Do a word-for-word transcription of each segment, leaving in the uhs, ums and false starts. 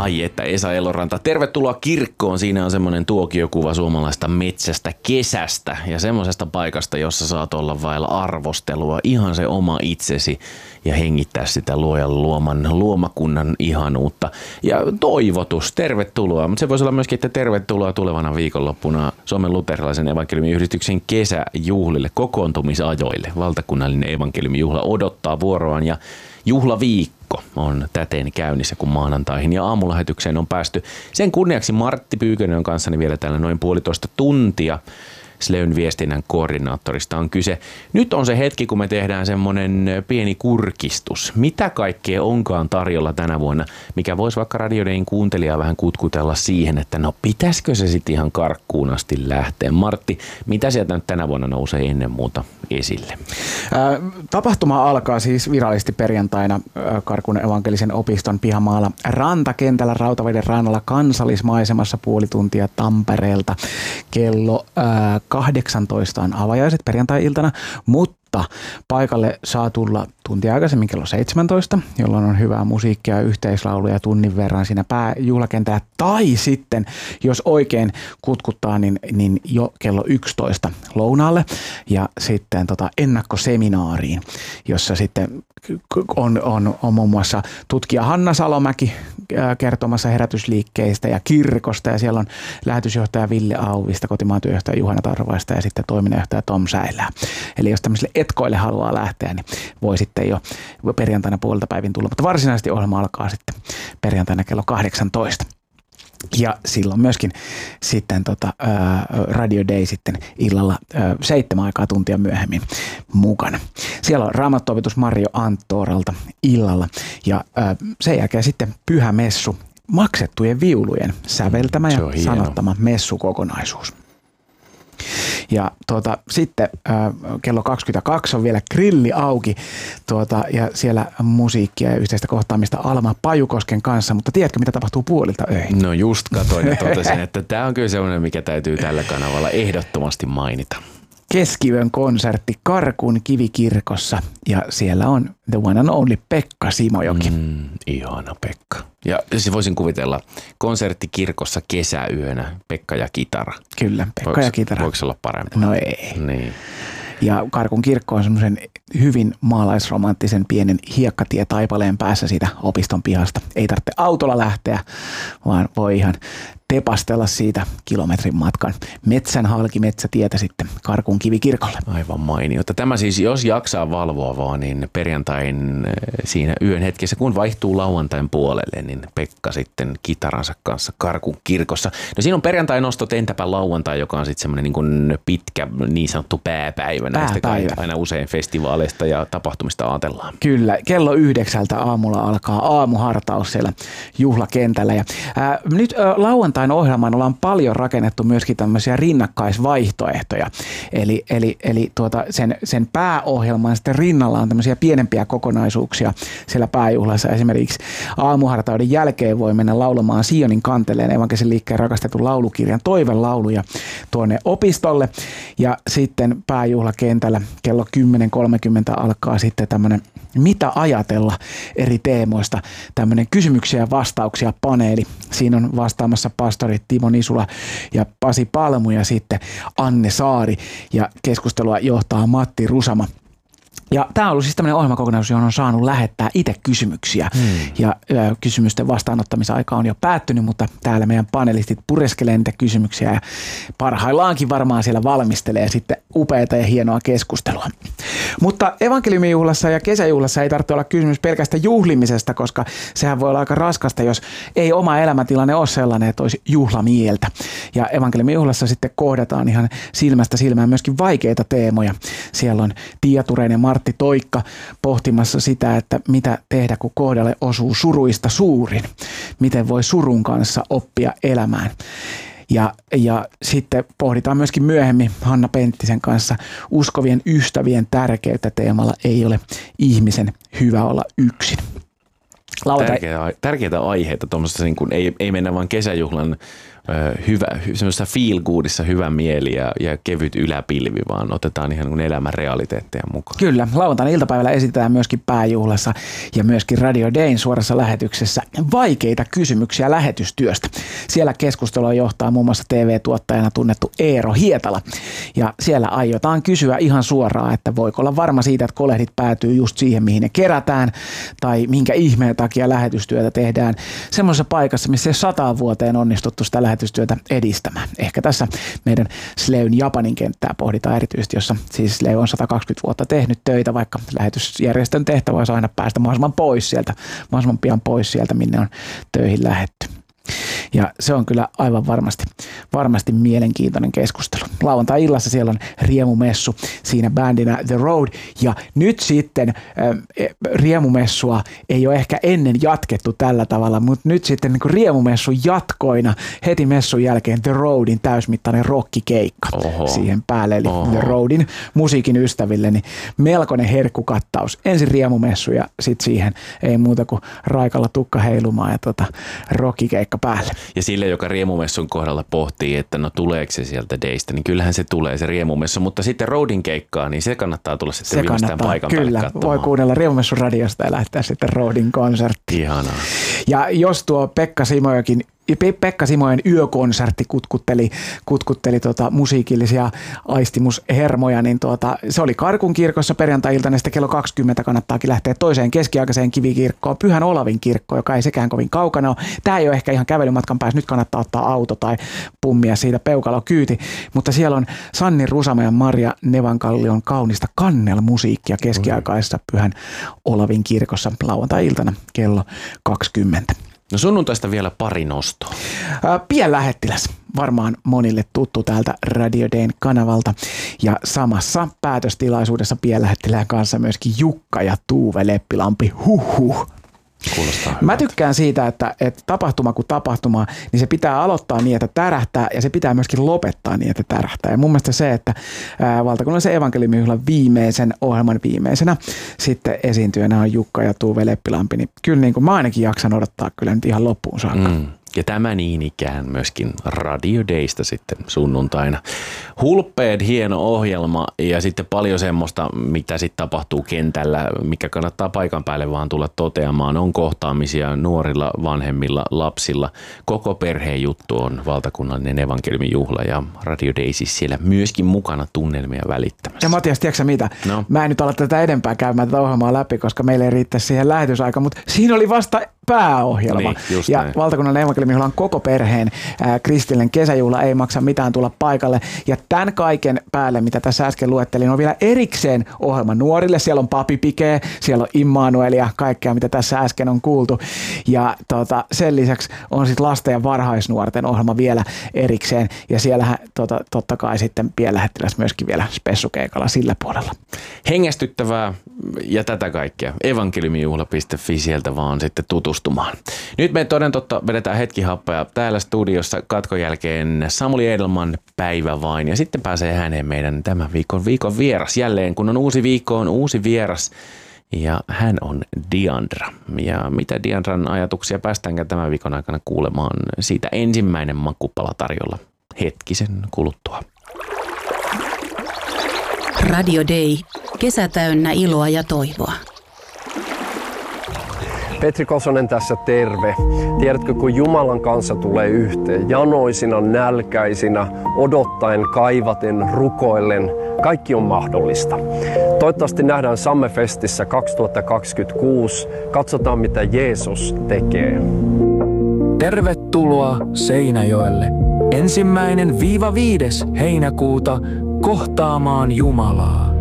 Ai että, Esa Eloranta. Tervetuloa kirkkoon. Siinä on semmoinen tuokiokuva suomalaista metsästä kesästä ja semmoisesta paikasta, jossa saat olla vailla arvostelua. Ihan se oma itsesi ja hengittää sitä luojan luoman luomakunnan ihanuutta. Ja toivotus, tervetuloa. Mutta se voisi olla myöskin, että tervetuloa tulevana viikonloppuna Suomen luterilaisen evankeliumiyhdistyksen kesäjuhlille, kokoontumisajoille. Valtakunnallinen evankeliumijuhla odottaa vuoroaan ja juhlaviikko on täten käynnissä, kun maanantaihin ja aamulähetykseen on päästy. Sen kunniaksi Martti Pyykönen on kanssani vielä täällä noin puolitoista tuntia. Sleyn viestinnän koordinaattorista on kyse. Nyt on se hetki, kun me tehdään semmoinen pieni kurkistus. Mitä kaikkea onkaan tarjolla tänä vuonna, mikä voisi vaikka Radio Dayn kuuntelijaa vähän kutkutella siihen, että no pitäisikö se sitten ihan karkkuun asti lähteä. Martti, mitä sieltä nyt tänä vuonna nousee ennen muuta esille? Ää, tapahtuma alkaa siis virallisesti perjantaina ää, Karkun evankelisen opiston pihamaalla rantakentällä Rautaveden rannalla kansallismaisemassa puoli tuntia Tampereelta. Kello ää, kahdeksantoista on avajaiset perjantai-iltana, mutta paikalle saa tulla tuntia aikaisemmin kello seitsemäntoista, jolloin on hyvää musiikkia ja yhteislauluja tunnin verran siinä pääjuhlakentällä. Tai sitten, jos oikein kutkuttaa, niin, niin jo kello yksitoista lounaalle ja sitten tota ennakkoseminaariin, jossa sitten on, on, on muun muassa tutkija Hanna Salomäki kertomassa herätysliikkeistä ja kirkosta, ja siellä on lähetysjohtaja Ville Auvista, kotimaan työjohtaja Juhana Tarvaista ja sitten toiminnanjohtaja Tom Säilää. Eli jos tämmöisille etkoille haluaa lähteä, niin voi sitten jo perjantaina puolelta päivin tulla, mutta varsinaisesti ohjelma alkaa sitten perjantaina kello kahdeksantoista. Ja silloin myöskin sitten tota, ää, Radio Day sitten illalla ää, seitsemän aikaa tuntia myöhemmin mukana. Siellä on raamattuopetus Marjo Anttoralta illalla ja ää, sen jälkeen sitten pyhä messu, maksettujen viulujen säveltämä ja sanottama messukokonaisuus. Ja tuota, sitten äh, kello kaksikymmentäkaksi on vielä grilli auki tuota, ja siellä musiikkia ja yhteistä kohtaamista Alma Pajukosken kanssa, mutta tiedätkö mitä tapahtuu puolilta öihin? No just katoin ja totesin, että tämä on kyllä sellainen, mikä täytyy tällä kanavalla ehdottomasti mainita. Keskiyön konsertti Karkun kivikirkossa ja siellä on the one and only Pekka Simojoki. Mm, ihana Pekka. Ja siis voisin kuvitella konsertti kirkossa kesäyönä, Pekka ja kitara. Kyllä, Pekka voiko, ja kitara. Voiko olla parempaa? No ei. Niin. Ja Karkun kirkko on semmoisen hyvin maalaisromanttisen pienen hiekkatie taipaleen päässä siitä opiston pihasta. Ei tarvitse autolla lähteä, vaan voi ihan tepastella siitä kilometrin matkan metsän halki metsätietä sitten Karkun kivikirkolle. Aivan mainiota. Tämä siis, jos jaksaa valvoa vaan, niin perjantain siinä yön hetkessä, kun vaihtuu lauantain puolelle, niin Pekka sitten kitaransa kanssa Karkun kirkossa. No siinä on perjantain nostot, entäpä lauantai, joka on sitten semmoinen niin kuin pitkä niin sanottu pääpäivä. Näistä aina usein festivaaleista ja tapahtumista ajatellaan. Kyllä, kello yhdeksältä aamulla alkaa aamuhartaus siellä juhlakentällä. Ja, ää, nyt ää, lauantain ohjelmaan ollaan paljon rakennettu myöskin tämmöisiä rinnakkaisvaihtoehtoja. Eli, eli, eli tuota, sen, sen pääohjelman sitten rinnalla on tämmöisiä pienempiä kokonaisuuksia siellä pääjuhlassa. Esimerkiksi aamuhartauden jälkeen voi mennä laulamaan Sionin kanteleen evankelisen liikkeen rakastetun laulukirjan toivelauluja tuonne opistolle. Ja sitten pääjuhlakentällä kello kymmenen kolmekymmentä alkaa sitten tämmöinen mitä ajatella eri teemoista, tämmöinen kysymyksiä ja vastauksia paneeli. Siinä on vastaamassa pastorit Timo Nisula ja Pasi Palmu ja sitten Anne Saari ja keskustelua johtaa Matti Rusama. Ja tämä on ollut siis tämmöinen ohjelmakokonaisuus, johon on saanut lähettää itse kysymyksiä. Hmm. Ja ö, kysymysten vastaanottamisaika on jo päättynyt, mutta täällä meidän panelistit pureskelee niitä kysymyksiä ja parhaillaankin varmaan siellä valmistelee sitten upeata ja hienoa keskustelua. Mutta evankeliumijuhlassa ja kesäjuhlassa ei tarvitse olla kysymys pelkästään juhlimisesta, koska sehän voi olla aika raskasta, jos ei oma elämäntilanne ole sellainen, että olisi juhlamieltä. Ja evankeliumijuhlassa sitten kohdataan ihan silmästä silmään myöskin vaikeita teemoja. Siellä on Tiia Tureinen, Martti Toikka pohtimassa sitä, että mitä tehdä, kun kohdalle osuu suruista suurin. Miten voi surun kanssa oppia elämään. Ja, ja sitten pohditaan myöskin myöhemmin Hanna Penttisen kanssa uskovien ystävien tärkeyttä teemalla ei ole ihmisen hyvä olla yksin. Lauantai... Tärkeitä, tärkeitä aiheita tuommoisessa, niin kuin ei, ei mennä vaan kesäjuhlan hyvä, semmoisessa feel goodissa hyvä mieli ja, ja kevyt yläpilvi, vaan otetaan ihan niin elämän realiteetteja mukaan. Kyllä, lauantaina iltapäivällä esitetään myöskin pääjuhlassa ja myöskin Radio Dayn suorassa lähetyksessä vaikeita kysymyksiä lähetystyöstä. Siellä keskustelua johtaa muun muassa T V-tuottajana tunnettu Eero Hietala. Ja siellä aiotaan kysyä ihan suoraan, että voiko olla varma siitä, että kolehdit päätyy just siihen, mihin ne kerätään, tai minkä ihmeen takia lähetystyötä tehdään semmoisessa paikassa, missä ei sataan vuoteen onnistuttu sitä lähetystyötä edistämään. Ehkä tässä meidän Sleyn Japanin kenttää pohditaan erityisesti, jossa siis Sleu on sata kaksikymmentä vuotta tehnyt töitä, vaikka lähetysjärjestön tehtävä olisi aina päästä mahdollisimman pois sieltä, mahdollisimman pian pois sieltä, minne on töihin lähetty. Ja se on kyllä aivan varmasti, varmasti mielenkiintoinen keskustelu. Lauantai-illassa siellä on riemumessu, siinä bändinä The Road. Ja nyt sitten äh, riemumessua ei ole ehkä ennen jatkettu tällä tavalla, mutta nyt sitten niin riemumessun jatkoina heti messun jälkeen The Roadin täysmittainen rockikeikka Oho. siihen päälle. Eli Oho. The Roadin musiikin ystäville, niin melkoinen herkkukattaus. Ensin riemumessu ja sitten siihen ei muuta kuin raikalla tukka heilumaan ja tota, rockikeikka päälle. Ja sille, joka riemumessun kohdalla pohtii, että no tuleeko se sieltä Daystä, niin kyllähän se tulee se riemumessu, mutta sitten Roadin keikkaa, niin se kannattaa tulla sitten se viimeistään paikan kyllä, päälle katsomaan. Voi kuunnella riemumessun radiosta ja lähteä sitten Roadin konserttiin. Ihanaa. Ja jos tuo Pekka Simojokin Pekka Simojen yökonsertti kutkutteli, kutkutteli tota musiikillisia aistimushermoja, niin tuota, se oli Karkun kirkossa perjantai-iltana, sitten kello kaksikymmentä kannattaakin lähteä toiseen keskiaikaiseen kivikirkkoon, Pyhän Olavin kirkko, joka ei sekään kovin kaukana ole. Tämä ei ole ehkä ihan kävelymatkan päässä, nyt kannattaa ottaa auto tai pummia siitä peukalokyyti, mutta siellä on Sanni Rusama ja Maria Nevankallion kaunista kannelmusiikkia keskiaikaisessa Pyhän Olavin kirkossa lauantai-iltana kello kaksikymmentä. No sunnuntaista vielä pari nostoa. Pienlähettiläs, varmaan monille tuttu täältä Radio Dayn kanavalta. Ja samassa päätöstilaisuudessa pienlähettilään kanssa myöskin Jukka ja Tuve Leppilampi. Huhhuh. Kuulostaa Mä tykkään siitä, että, että tapahtuma kuin tapahtuma, niin se pitää aloittaa niin, että tärähtää ja se pitää myöskin lopettaa niin, että tärähtää. Ja mun mielestä se, että ää, valtakunnallisen evankeliumijuhlan viimeisen ohjelman viimeisenä sitten esiintyjänä on Jukka ja Tuve Leppilampi, niin kyllä niin kuin mä ainakin jaksan odottaa kyllä nyt ihan loppuun saakka. Mm. Ja tämä niin ikään myöskin Radio Daystä sitten sunnuntaina. Hulppeed hieno ohjelma ja sitten paljon semmoista, mitä sitten tapahtuu kentällä, mikä kannattaa paikan päälle vaan tulla toteamaan. On kohtaamisia nuorilla, vanhemmilla, lapsilla. Koko perheen juttu on valtakunnallinen evankeliumijuhla ja Radio Day siis siellä myöskin mukana tunnelmia välittämässä. Ja Matias, tiedätkö mitä? No. Mä en nyt ala tätä edempää käymään tätä ohjelmaa läpi, koska meillä ei riittäisi siihen lähetysaika, mutta siinä oli vasta pääohjelma. Niin, ja näin. Valtakunnallinen evankeliumijuhlan koko perheen ää, kristillinen kesäjuhla ei maksa mitään tulla paikalle. Ja tämän kaiken päälle, mitä tässä äsken luettelin, on vielä erikseen ohjelma nuorille. Siellä on Papi Pike, siellä on Immanuel ja kaikkea, mitä tässä äsken on kuultu. Ja tota, sen lisäksi on sitten lasten ja varhaisnuorten ohjelma vielä erikseen. Ja siellähän tota, totta kai sitten pienlähettiläs myöskin vielä spessukeikalla sillä puolella. Hengästyttävää ja tätä kaikkea. evankeliumijuhla piste fi sieltä vaan sitten tutustumaan. Nyt me toden totta vedetään hetki happea täällä studiossa katkon jälkeen Samuli Edelman päivä vain ja sitten pääsee hänen meidän tämän viikon viikon vieras jälleen, kun on uusi viikko, on uusi vieras ja hän on Diandra. Ja mitä Diandran ajatuksia päästäänkään tämän viikon aikana kuulemaan, siitä ensimmäinen makupala tarjolla hetkisen kuluttua. Radio Day. Kesä täynnä iloa ja toivoa. Petri Kosonen tässä, terve. Tiedätkö, kun Jumalan kanssa tulee yhteen, janoisina, nälkäisinä, odottaen, kaivaten, rukoillen, kaikki on mahdollista. Toivottavasti nähdään Sammefestissä kaksituhattakaksikymmentäkuusi. Katsotaan, mitä Jeesus tekee. Tervetuloa Seinäjoelle. Ensimmäinen viiva viides heinäkuuta kohtaamaan Jumalaa.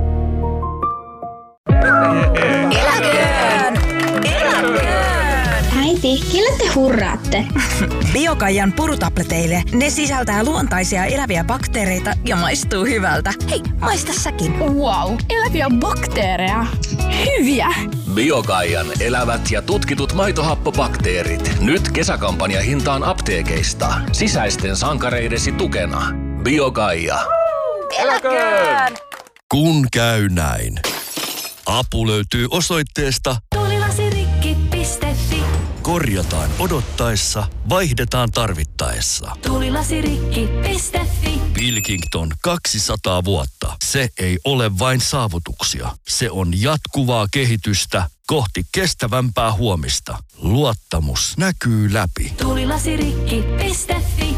Eläköön! Eläköön! Äiti, kelle te hurraatte? Biokaijan purutableteille. Ne sisältää luontaisia eläviä bakteereita ja maistuu hyvältä. Hei, maista säkin. Wow, eläviä bakteereja. Hyviä! Biokaijan elävät ja tutkitut maitohappobakteerit. Nyt kesäkampanjahintaan apteekeista. Sisäisten sankareidesi tukena. Biokaija. Eläköön! Kun käy näin. Apu löytyy osoitteesta tulilasirikki piste fi. Korjataan odottaessa, vaihdetaan tarvittaessa. Tuulilasirikki piste fi. Pilkington kaksisataa vuotta. Se ei ole vain saavutuksia. Se on jatkuvaa kehitystä kohti kestävämpää huomista. Luottamus näkyy läpi. Tuulilasirikki piste fi.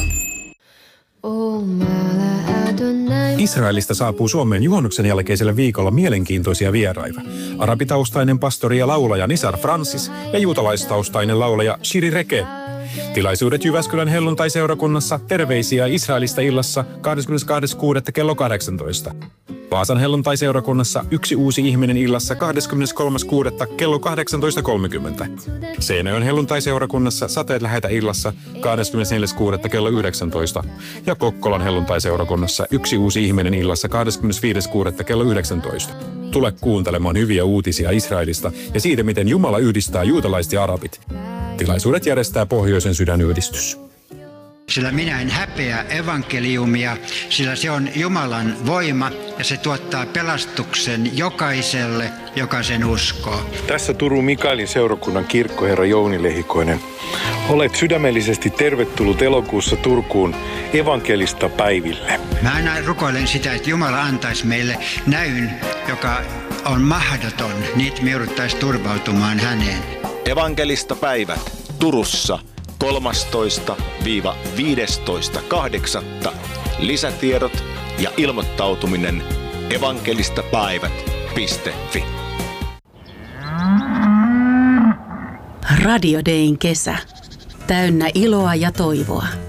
Israelista saapuu Suomeen juhannuksen jälkeisellä viikolla mielenkiintoisia vieraita. Arabitaustainen pastori ja laulaja Nisar Francis ja juutalaistaustainen laulaja Shiri Reke. Tilaisuudet Jyväskylän helluntai-seurakunnassa Terveisiä Israelista illassa kahdeskymmenestoinen kuudetta kello kahdeksantoista. Vaasan helluntai-seurakunnassa Yksi uusi ihminen illassa kahdeskymmeneskolmas kuudetta kello kahdeksantoista kolmekymmentä. Seinäjoen helluntai-seurakunnassa Sateet lähetä illassa kahdeskymmenesneljäs kuudetta kello yhdeksäntoista. Ja Kokkolan helluntai-seurakunnassa Yksi uusi ihminen illassa kahdeskymmenesviides kuudetta kello yhdeksäntoista. Tule kuuntelemaan hyviä uutisia Israelista ja siitä, miten Jumala yhdistää juutalaiset ja arabit. Tilaisuudet järjestää Pohjoisen sydänyhdistys. Sillä minä en häpeä evankeliumia, sillä se on Jumalan voima ja se tuottaa pelastuksen jokaiselle, joka sen uskoo. Tässä Turun Mikaelin seurakunnan kirkkoherra Jouni Lehikoinen. Olet sydämellisesti tervetullut elokuussa Turkuun evankelista päiville. Mä aina rukoilen sitä, että Jumala antaisi meille näyn, joka on mahdoton, niin me jouduttaisiin turvautumaan häneen. Evankelista päivät Turussa kolmastoista viidestoista kahdeksatta Lisätiedot ja ilmoittautuminen evankelistapäivät piste fi. Radio Dayn kesä. Täynnä iloa ja toivoa.